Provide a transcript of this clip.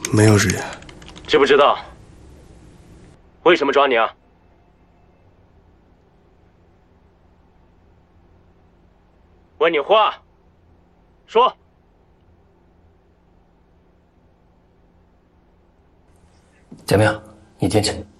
没有日言。 知不知道为什么抓你啊？问你话，说。 简明，你进去。